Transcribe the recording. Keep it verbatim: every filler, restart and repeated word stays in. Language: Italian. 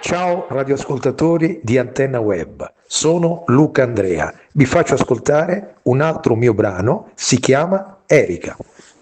Ciao radioascoltatori di Antenna Web, sono Luca Andrea. Vi faccio ascoltare un altro mio brano, si chiama Erika.